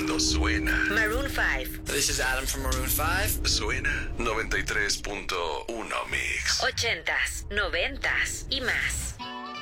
cuando suena. Maroon 5. This is Adam from Maroon 5. Suena 93.1 Mix. 80s, 90s y más.